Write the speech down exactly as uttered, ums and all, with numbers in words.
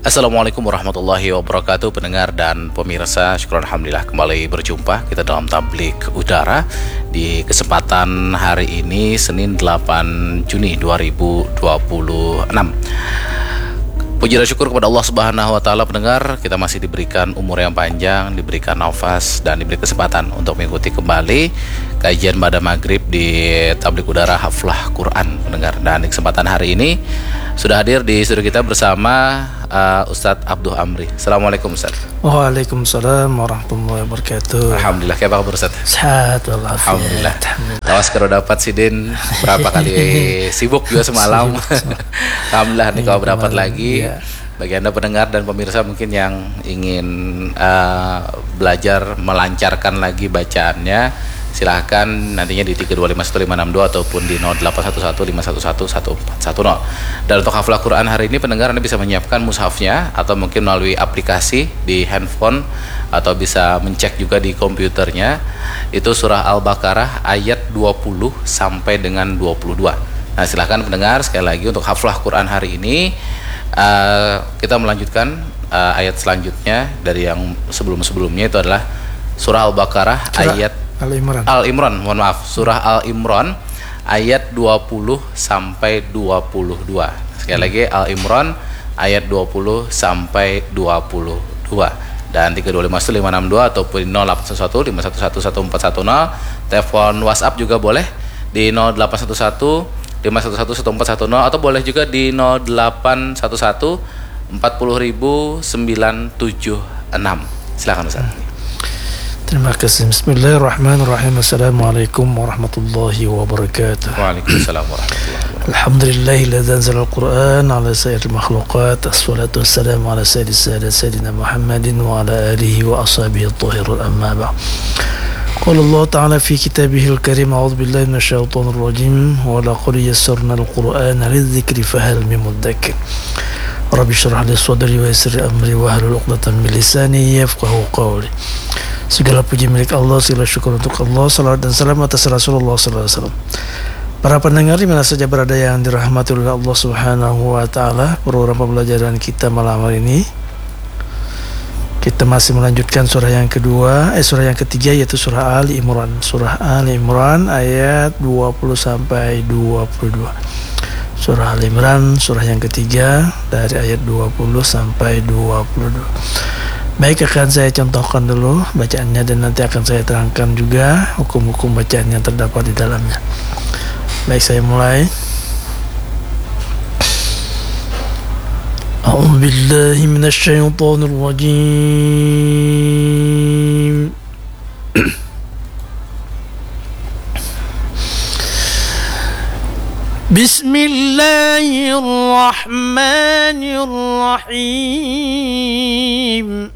Assalamualaikum warahmatullahi wabarakatuh, pendengar dan pemirsa. Syukur alhamdulillah kembali berjumpa kita dalam tablik udara di kesempatan hari ini Senin delapan Juni dua ribu dua puluh enam. Puji dan syukur kepada Allah Subhanahu wa taala, pendengar, kita masih diberikan umur yang panjang, diberikan nafas dan diberi kesempatan untuk mengikuti kembali kajian pada maghrib di tablik udara Haflah Quran, pendengar. Dan di kesempatan hari ini sudah hadir di studio kita bersama uh, Ustadz Abdul Amri. Assalamualaikum Ustadz. Waalaikumsalam warahmatullahi wabarakatuh. Alhamdulillah, kayak apa kabar Ustadz? Sehat walafiat. Alhamdulillah. Tawas kalau dapat sidin berapa kali sibuk juga semalam. Alhamdulillah nih kalau berdapat lagi. Ya. Bagi Anda pendengar dan pemirsa mungkin yang ingin uh, belajar melancarkan lagi bacaannya, silahkan nantinya di tiga dua lima satu lima enam dua ataupun di nol delapan satu satu lima satu satu satu empat satu nol. Dan untuk hafal Quran hari ini, pendengar, Anda bisa menyiapkan mushafnya atau mungkin melalui aplikasi di handphone atau bisa mencek juga di komputernya. Itu surah Al-Baqarah ayat dua puluh sampai dengan dua puluh dua. Nah, silahkan pendengar, sekali lagi untuk hafal Quran hari ini uh, kita melanjutkan uh, ayat selanjutnya dari yang sebelum-sebelumnya, itu adalah surah Al-Baqarah ayat Al-Imran. Al-Imran, mohon maaf, surah Al-Imran ayat dua puluh sampai dua puluh dua. Sekali lagi, Al-Imran ayat dua puluh sampai dua puluh dua. Dan tiga dua lima satu lima enam dua ataupun nol delapan satu satu lima satu satu satu empat satu nol. Telepon WhatsApp juga boleh di nol delapan satu satu lima satu satu satu empat satu nol atau boleh juga di nol delapan satu satu empat nol nol sembilan tujuh enam. Silakan Ustaz. Terima kasih. Bismillahirrahmanirrahim. Assalamualaikum warahmatullahi wabarakatuh. Waalaikumsalam warahmatullahi wabarakatuh. Alhamdulillahilladzi anzala al-Qur'an ala sayyidil makhluqat. Assalatu wassalamu ala sayyidis sadat sayyidina Muhammadin wa ala alihi wa ashabihi at-tahirun, amma ba'd. Qala Allah Ta'ala fi kitabihil karim, a'udzu billahi minasy syaithanir rajim, wa laqad yassarna al-Qur'ana lidz-dzikri fahal min mudzakir. Rabbi shrah li sadri wa yassir amri wahlul 'uqdatam min lisani yafqahu qawli. Segala puji milik Allah, segala syukur untuk Allah, salawat dan salam atas Rasulullah sallallahu alaihi wasallam. Para pendengar di mana saja berada yang dirahmati oleh Allah Subhanahu wa taala, program pembelajaran kita malam hari ini kita masih melanjutkan surah yang kedua, eh surah yang ketiga, yaitu surah Ali Imran. Surah Ali Imran ayat dua puluh sampai dua puluh dua. Surah Ali Imran surah yang ketiga dari ayat dua puluh sampai dua puluh dua. Baik, akan saya contohkan dulu bacaannya dan nanti akan saya terangkan juga hukum-hukum bacaan yang terdapat di dalamnya. Baik, saya mulai. A'udzu billahi minasy syaithanir rajim. Bismillahirrahmanirrahim.